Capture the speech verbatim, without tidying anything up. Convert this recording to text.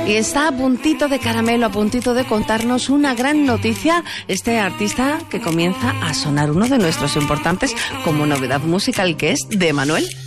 Y está a puntito de caramelo, a puntito de contarnos una gran noticia. Este artista que comienza a sonar, uno de nuestros importantes como novedad musical, que es de Manuel.